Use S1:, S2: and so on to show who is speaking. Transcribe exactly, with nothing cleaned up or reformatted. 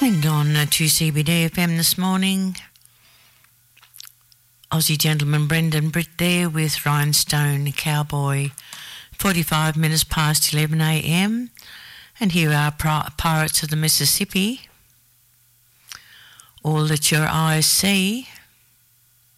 S1: And on uh, two C B D F M this morning, Aussie gentleman Brendan Britt there with Rhinestone Cowboy, forty-five minutes past eleven a m. And here are Pirates of the Mississippi, All That Your Eyes See.